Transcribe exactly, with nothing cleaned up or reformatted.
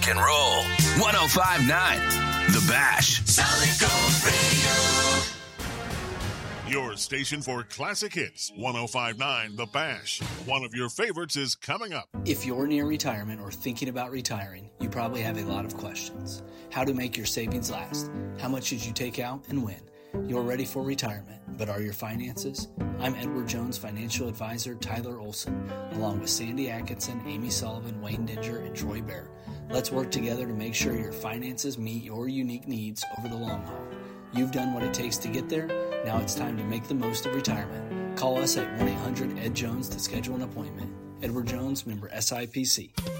rock and roll. one oh five point nine The Bash. Solid Gold Radio. Your station for classic hits. one oh five point nine The Bash. One of your favorites is coming up. If you're near retirement or thinking about retiring, you probably have a lot of questions. How to make your savings last? How much should you take out and when? You're ready for retirement, but are your finances? I'm Edward Jones financial advisor Tyler Olson, along with Sandy Atkinson, Amy Sullivan, Wayne Dinger, and Troy Bear. Let's work together to make sure your finances meet your unique needs over the long haul. You've done what it takes to get there. Now it's time to make the most of retirement. Call us at one eight hundred E D Jones to schedule an appointment. Edward Jones, member S I P C.